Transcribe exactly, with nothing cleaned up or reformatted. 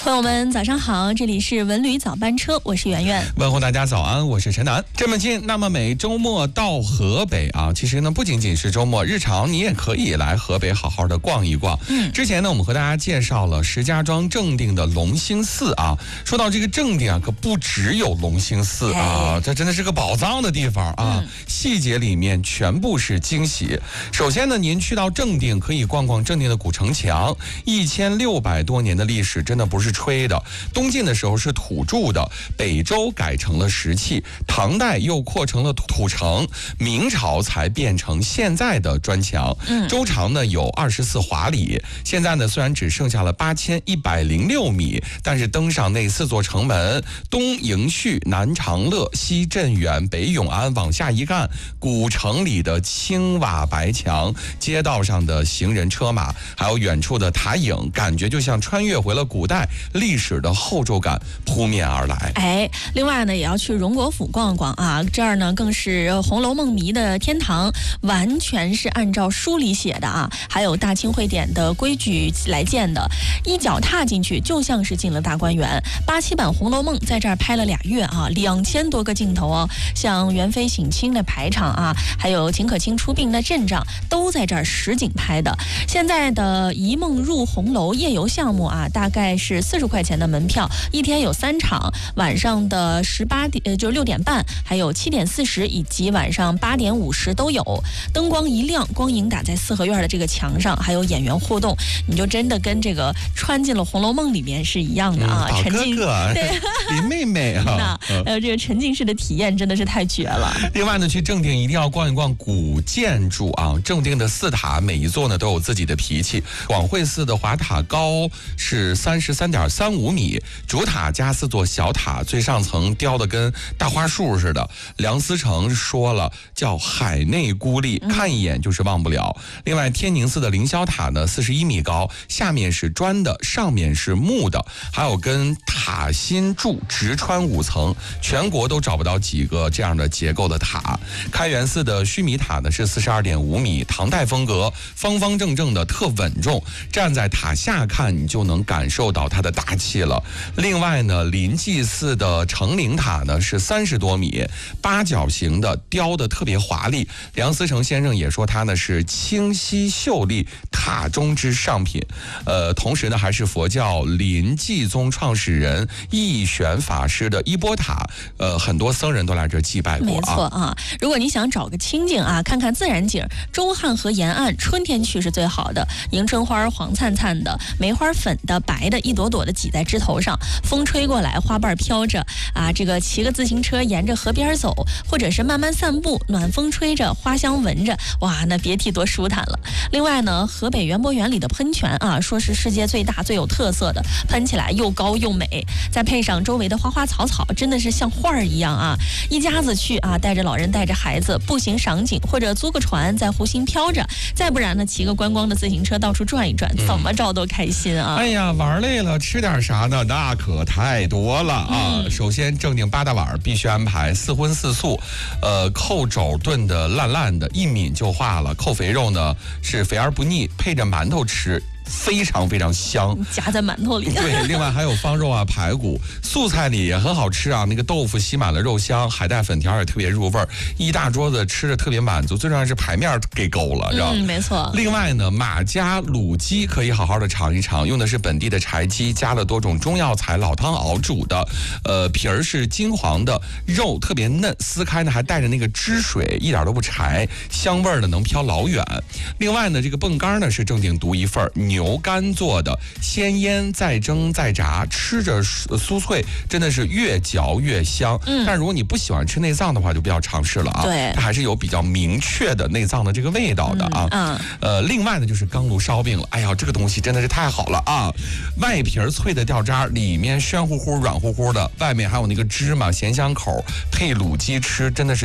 朋友们早上好，这里是文旅早班车，我是圆圆。 问候大家早安，我是陈楠。这么近，那么每周末到河北啊，其实呢不仅仅是周末，日常你也可以来河北好好的逛一逛。嗯，之前呢我们和大家介绍了石家庄正定的龙兴寺啊，说到这个正定啊，可不只有龙兴寺啊，这真的是个宝藏的地方啊，嗯、细节里面全部是惊喜。首先呢，您去到正定可以逛逛正定的古城墙，一千六百多年的历史，真的不是吹的。东晋的时候是土筑的，北周改成了石砌，唐代又扩成了土城，明朝才变成现在的砖墙。嗯，周长呢有二十四华里，现在呢虽然只剩下了八千一百零六米，但是登上那四座城门，东迎序，南长乐，西镇远，北永安，往下一看，古城里的青瓦白墙，街道上的行人车马，还有远处的塔影，感觉就像穿越回了古代，历史的厚重感扑面而来。 哎，另外呢，也要去荣国府逛逛啊，这儿呢更是《红楼梦》迷的天堂，完全是按照书里写的啊，还有大清会典的规矩来建的，一脚踏进去就像是进了大观园。八七版《红楼梦》在这儿拍了俩月啊，两千多个镜头哦，像元妃省亲的排场啊，还有秦可卿出殡的阵仗，都在这儿实景拍的。现在的一梦入红楼夜游项目啊，大概是四十块钱的门票，一天有三场，晚上的十八点呃就是六点半，还有七点四十以及晚上八点五十都有。灯光一亮，光影打在四合院的这个墙上，还有演员互动，你就真的跟这个穿进了《红楼梦》里面是一样的啊！ 嗯、 沉浸哥哥对林妹妹啊， 那还有这个沉浸式的体验真的是太绝了。 另外呢，去正定一定要逛一逛古建筑啊，正定的寺塔每一座呢都有自己的脾气。广惠寺的华塔高是三十三点三五米，主塔加四座小塔，最上层雕的跟大花树似的。梁思成说了，叫海内孤立，看一眼就是忘不了。另外，天宁寺的凌霄塔呢，四十一米高，下面是砖的，上面是木的，还有跟塔心柱直穿五层，全国都找不到几个这样的结构的塔。开元寺的须弥塔呢是四十二点五米，唐代风格，方方正正的，特稳重，站在塔下看你就能感受到它的大气了。另外呢，临济寺的成灵塔呢是三十多米，八角形的，雕的特别华丽。梁思成先生也说它呢是清晰秀丽，塔中之上品。呃，同时呢还是佛教临济宗创始人义玄法师的衣钵塔，呃，很多僧人都来这祭拜过啊。 没错啊，如果你想找个清静啊，看看自然景，周汉河沿岸春天去是最好的，迎春花黄灿灿的，梅花粉的白的，一朵朵的挤在枝头上，风吹过来，花瓣飘着啊，这个骑个自行车沿着河边走，或者是慢慢散步，暖风吹着，花香闻着，哇，那别提多舒坦了。另外呢，河北园博园里的喷泉啊，说是世界最大最有特色的，喷起来又高又美，再配上周围的花花草草，真的是像画儿一样啊！一家子去啊，带着老人带着孩子，步行赏景，或者租个船在湖心飘着，再不然呢，骑个观光的自行车到处转一转，怎么着都开心啊！ 哎呀，玩累了吃点啥呢？那可太多了啊！嗯、首先，正定八大碗必须安排四荤四素，呃，扣肘炖的烂烂的，一抿就化了；扣肥肉呢是肥而不腻，配着馒头吃。非常非常香， 夹在馒头里。 对，另外还有方肉啊、排骨，素菜里也很好吃啊。那个豆腐吸满了肉香，海带粉条也特别入味儿，一大桌子吃着特别满足。最重要是牌面给够了，知道吗？ 嗯，没错。 另外呢，马家卤鸡可以好好的尝一尝，用的是本地的柴鸡，加了多种中药材老汤熬煮的，呃，皮儿是金黄的，肉特别嫩，撕开呢还带着那个汁水，一点都不柴，香味儿呢能飘老远。另外呢，这个泵干呢是正定独一份牛。牛肝做的，先腌再蒸再炸，吃着酥脆，真的是越嚼越香。嗯，但如果你不喜欢吃内脏的话，就不要尝试了啊。 对， 它还是有比较明确的内脏的这个味道的啊。嗯，呃，另外呢就是钢炉烧饼了，哎呀，这个东西真的是太好了啊！外皮脆的掉渣，里面暄乎乎、软乎乎的，外面还有那个芝麻咸香口，配卤鸡吃，真的是。